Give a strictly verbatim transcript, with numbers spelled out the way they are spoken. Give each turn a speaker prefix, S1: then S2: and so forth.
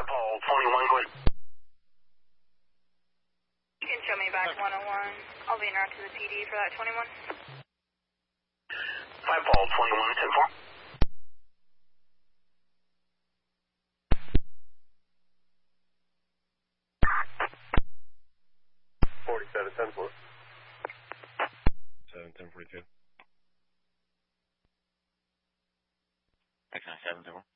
S1: five Paul twenty-one, go ahead.
S2: You can show me back one oh one. I'll be en route to the P D for that twenty-one.
S1: five Paul twenty-one, ten four. forty-seven, ten four.
S3: seven, ten forty-two.
S1: X nine seven, ten four.